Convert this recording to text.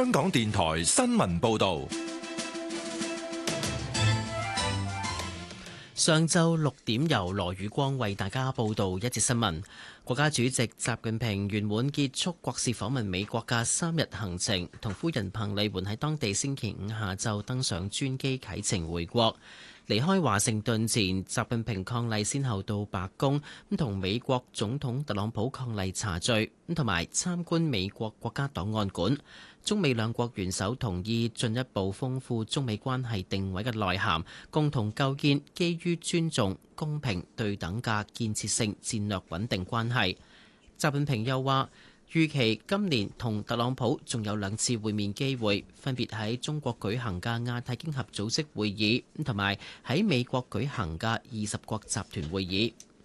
香港電台新聞報道。 上晝6點，由羅宇光為大家報道一節新聞。國家主席習近平圓滿結束國事訪問美國嘅3日行程，同夫人彭麗媛喺當地星期五下晝登上專機啟程回國。離開華盛頓前，習近平伉儷先後到白宮同美國總統特朗普伉儷茶敘，同埋參觀美國國家檔案館。中美兩國元首同意進一步豐富中美關係定位嘅內涵，共同構建基於尊重、公平、對等嘅建設性戰略穩定關係。習近平又話，預期今年同特朗普仲有2次會面機會，分別喺中國舉行嘅亞太經合組織會議，同埋喺美國舉行嘅20國集團會議。